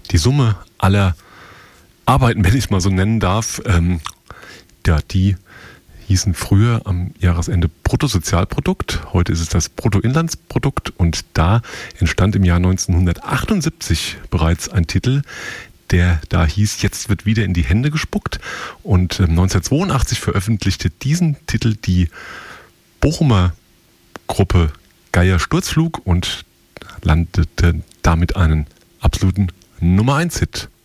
Die Summe aller Arbeiten, wenn ich es mal so nennen darf, die hießen früher am Jahresende Bruttosozialprodukt. Heute ist es das Bruttoinlandsprodukt. Und da entstand im Jahr 1978 bereits ein Titel, der da hieß, jetzt wird wieder in die Hände gespuckt. Und 1982 veröffentlichte diesen Titel die Bochumer Gruppe Geier Sturzflug und landete damit einen absoluten Nummer 1 Hit.